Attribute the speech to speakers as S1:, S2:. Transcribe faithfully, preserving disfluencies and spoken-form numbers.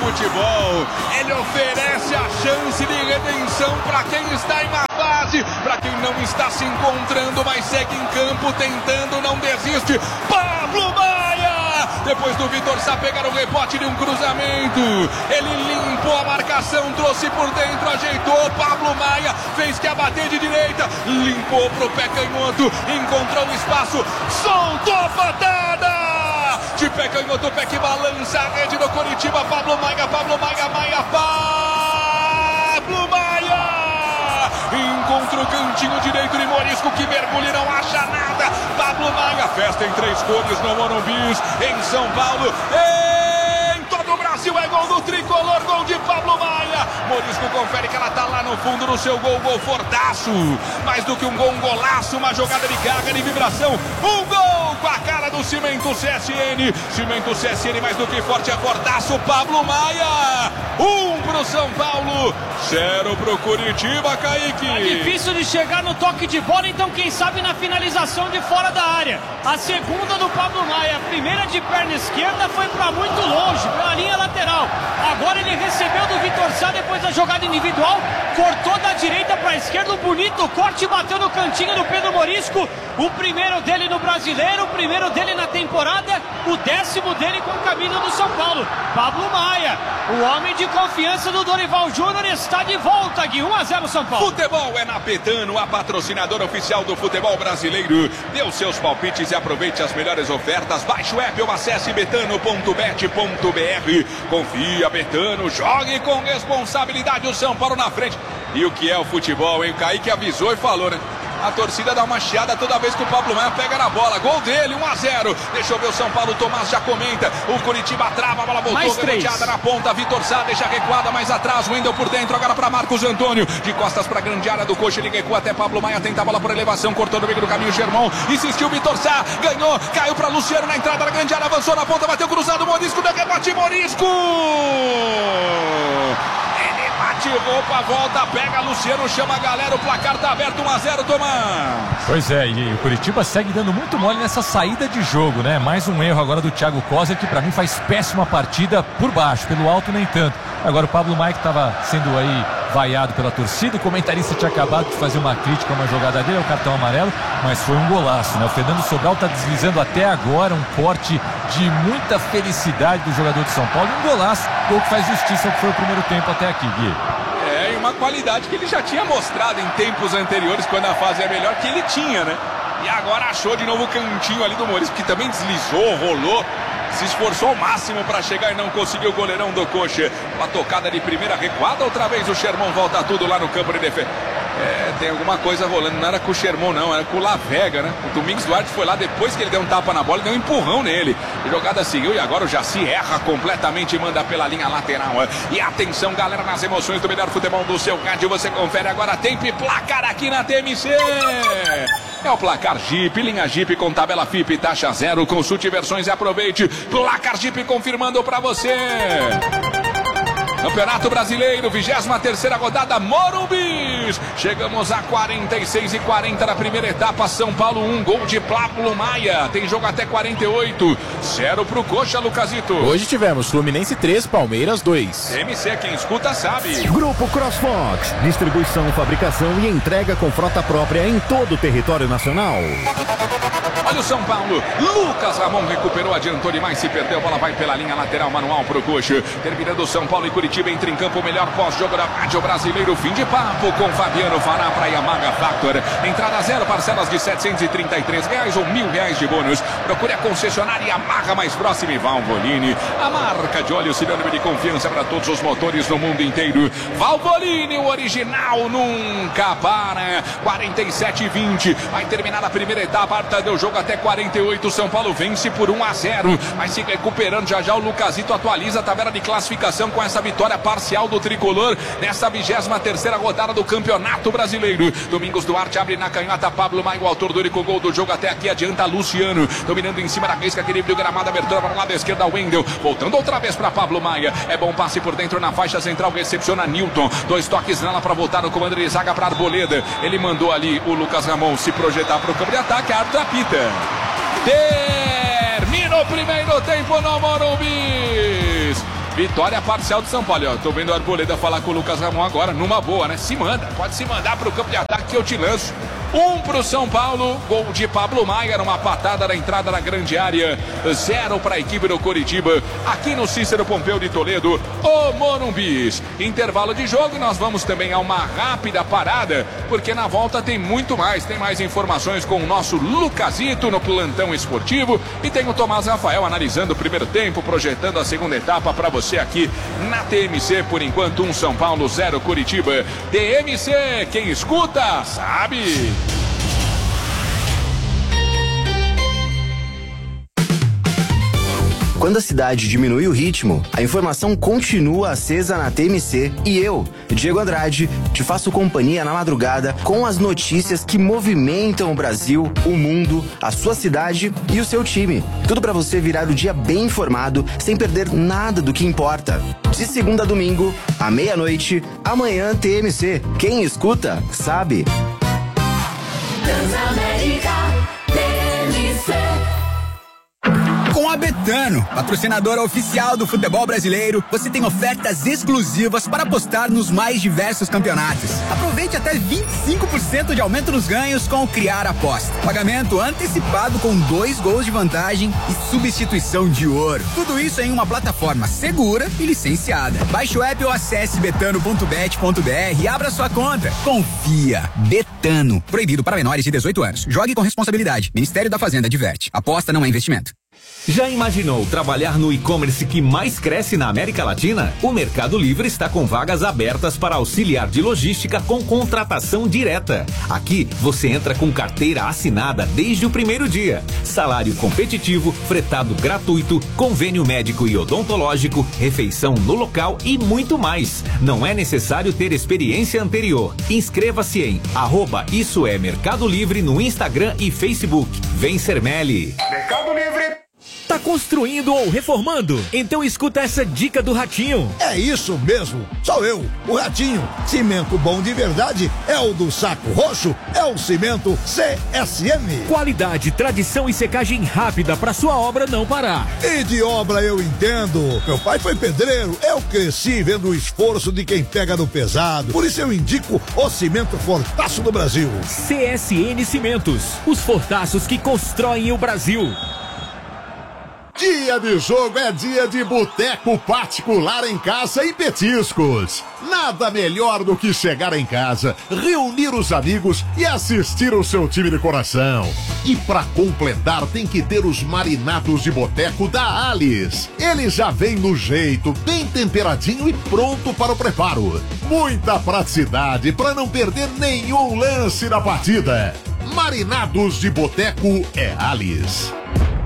S1: futebol. Ele oferece a chance de redenção para quem está em má fase, para quem não está se encontrando, mas segue em campo tentando, não desiste. Pablo Maia, depois do Vitor Sá pegar o rebote de um cruzamento, ele limpou a marcação, trouxe por dentro, ajeitou. Pablo Maia fez que abater de direita, limpou pro pé canhoto, encontrou o espaço, soltou a patada. De pé canhoto, pé que balança a rede do Coritiba. Pablo Maia, Pablo Maia, Maia, Pablo Maia. Encontra o cantinho direito de Morisco, que mergulha e não acha nada. Pablo Maia, festa em três cores no Morumbi, em São Paulo, em todo o Brasil. É gol do tricolor, gol de Pablo Maia. Morisco confere que ela tá lá no fundo do seu gol, gol fortaço. Mais do que um gol, um golaço, uma jogada de carga, de vibração. Um gol com a cara do Cimento C S N. Cimento C S N mais do que forte, é fortaço. Pablo Maia. Um pro São Paulo, zero pro Curitiba, Kaique.
S2: É difícil de chegar no toque de bola, então quem sabe na finalização de fora da área. A segunda do Pablo Maia, a primeira de perna esquerda foi para muito longe, pela linha lateral. Agora ele recebeu do Vitor Sá depois da jogada individual, cortou da direita para a esquerda, um bonito corte, bateu no cantinho do Pedro Morisco. O primeiro dele no Brasileiro, o primeiro dele na temporada, o décimo dele com a camisa do São Paulo. Pablo Maia, o homem de confiança do Dorival Júnior, está de volta, Gui. um a zero São Paulo.
S1: Futebol é na Betano, a patrocinadora oficial do futebol brasileiro. Dê os seus palpites e aproveite as melhores ofertas. Baixe o app ou acesse betano ponto bet ponto br. Confia, Betano, jogue com responsabilidade. O São Paulo na frente. E o que é o futebol, hein? O Kaique avisou e falou, né? A torcida dá uma chiada toda vez que o Pablo Maia pega na bola. Gol dele, um a zero. Deixa eu ver o São Paulo. O Tomás já comenta. O Curitiba trava, a bola voltou, rebateada na ponta. Vitor Sá deixa recuada mais atrás. Wendel por dentro, agora para Marcos Antônio. De costas para a grande área do Coxa. Ele recua até Pablo Maia. Tenta a bola por elevação. Cortou no meio do caminho. Germão insistiu. Vitor Sá ganhou. Caiu para Luciano na entrada da grande área. Avançou na ponta. Bateu cruzado. Morisco. Deu rebate. Morisco. Bate roupa, volta, pega Luciano, chama a galera, o placar tá aberto, um a zero, Tomás.
S3: Pois é, e o Curitiba segue dando muito mole nessa saída de jogo, né? Mais um erro agora do Thiago Coser, que pra mim faz péssima partida por baixo, pelo alto nem tanto. Agora o Pablo Maia, que estava sendo aí vaiado pela torcida, o comentarista tinha acabado de fazer uma crítica a uma jogada dele, é o cartão amarelo, mas foi um golaço, né? O Fernando Sobral tá deslizando até agora, um corte de muita felicidade do jogador de São Paulo, um golaço, gol que faz justiça ao que foi o primeiro tempo até aqui, Gui.
S1: É, e uma qualidade que ele já tinha mostrado em tempos anteriores, quando a fase é melhor, que ele tinha, né? E agora achou de novo o cantinho ali do Morisco, que também deslizou, rolou, se esforçou ao máximo para chegar e não conseguiu. O goleirão do Coxa. Uma tocada de primeira recuada, outra vez o Sherman volta tudo lá no campo de defesa. É, tem alguma coisa rolando, não era com o Sherman não, era com o Lavega, né? O Domingos Duarte foi lá depois que ele deu um tapa na bola e deu um empurrão nele. A jogada seguiu e agora o Jaci erra completamente e manda pela linha lateral. E atenção, galera, nas emoções do melhor futebol do seu rádio, você confere agora tempo e placar aqui na T M C. É o placar Jeep, linha Jeep com tabela F I P, taxa zero, consulte versões e aproveite. Placar Jeep confirmando pra você. Campeonato Brasileiro, vigésima terceira rodada, Morumbi. Chegamos a quarenta e seis e quarenta da primeira etapa. São Paulo um, gol de Pablo Maia. Tem jogo até quarenta e oito. zero pro Coxa, Lucasito.
S4: Hoje tivemos Fluminense três, Palmeiras dois.
S1: M C, quem escuta sabe.
S5: Grupo CrossFox, distribuição, fabricação e entrega com frota própria em todo o território nacional.
S1: Olha o São Paulo, Lucas Ramon recuperou, adiantou demais, se perdeu, a bola vai pela linha lateral, manual pro Coxa. Terminando São Paulo e Curitiba, entra em campo o melhor pós-jogo da Rádio Brasileiro. Fim de papo com Fabiano Fará para Yamaha Factor. Entrada zero, parcelas de setecentos e trinta e três reais ou mil reais de bônus. Procure a concessionária Yamaha mais próxima e Valvoline. A marca de óleo sinônimo de confiança para todos os motores no mundo inteiro. Valvoline, o original nunca para. quarenta e sete e vinte. Vai terminar a primeira etapa, a deu jogo até quarenta e oito. São Paulo vence por um a zero. Vai se recuperando já já. O Lucasito atualiza a tabela de classificação com essa vitória parcial do tricolor nessa vigésima terceira rodada do Campeonato Brasileiro. Domingos Duarte abre na canhota. Pablo Maia, o autor do único gol do jogo até aqui, adianta Luciano, dominando em cima da risca, equilíbrio gramado, abertura para o lado esquerdo, Wendel, voltando outra vez para Pablo Maia. É bom passe por dentro na faixa central, recepciona Newton. Dois toques nela para voltar no comando de zaga para Arboleda. Ele mandou ali o Lucas Ramon se projetar para o campo de ataque. A árbitra apita. Termina o primeiro tempo no Morumbi. Vitória parcial do São Paulo. Eu tô vendo o Arboleda falar com o Lucas Ramon agora, numa boa, né? Se manda, pode se mandar pro campo de ataque que eu te lanço. Um pro São Paulo, gol de Pablo Maia, uma patada na entrada da grande área. Zero para a equipe do Coritiba, aqui no Cícero Pompeu de Toledo, o Morumbis. Intervalo de jogo, nós vamos também a uma rápida parada, porque na volta tem muito mais, tem mais informações com o nosso Lucasito no plantão esportivo e tem o Tomás Rafael analisando o primeiro tempo, projetando a segunda etapa para você aqui na T M C. Por enquanto, um São Paulo, zero Coritiba. T M C, quem escuta, sabe.
S6: Quando a cidade diminui o ritmo, a informação continua acesa na T M C e eu, Diego Andrade, te faço companhia na madrugada com as notícias que movimentam o Brasil, o mundo, a sua cidade e o seu time. Tudo para você virar o dia bem informado, sem perder nada do que importa. De segunda a domingo, à meia-noite, amanhã T M C. Quem escuta, sabe.
S7: Transamérica T M C.
S8: Com a Betano, patrocinadora oficial do futebol brasileiro, você tem ofertas exclusivas para apostar nos mais diversos campeonatos. Aproveite até vinte e cinco por cento de aumento nos ganhos com o Criar Aposta. Pagamento antecipado com dois gols de vantagem e substituição de ouro. Tudo isso em uma plataforma segura e licenciada. Baixe o app ou acesse betano ponto bet ponto br e abra sua conta. Confia. Betano. Proibido para menores de dezoito anos. Jogue com responsabilidade. Ministério da Fazenda adverte. Aposta não é investimento.
S9: Já imaginou trabalhar no e-commerce que mais cresce na América Latina? O Mercado Livre está com vagas abertas para auxiliar de logística com contratação direta. Aqui você entra com carteira assinada desde o primeiro dia. Salário competitivo, fretado gratuito, convênio médico e odontológico, refeição no local e muito mais. Não é necessário ter experiência anterior. Inscreva-se em arroba Isso é Mercado Livre no Instagram e Facebook. Vem Sermeli.
S10: Mercado Livre.
S11: Tá construindo ou reformando? Então escuta essa dica do Ratinho.
S12: É isso mesmo, sou eu, o Ratinho. Cimento bom de verdade é o do Saco Roxo, é o cimento C S M.
S11: Qualidade, tradição e secagem rápida para sua obra não parar.
S12: E de obra eu entendo. Meu pai foi pedreiro, eu cresci vendo o esforço de quem pega no pesado. Por isso eu indico o cimento Fortaço do Brasil.
S11: C S N Cimentos, os fortaços que constroem o Brasil.
S13: Dia de jogo é dia de boteco particular em casa e petiscos. Nada melhor do que chegar em casa, reunir os amigos e assistir o seu time de coração. E pra completar tem que ter os marinados de boteco da Alice. Ele já vem no jeito, bem temperadinho e pronto para o preparo. Muita praticidade para não perder nenhum lance da partida. Marinados de boteco é Alice.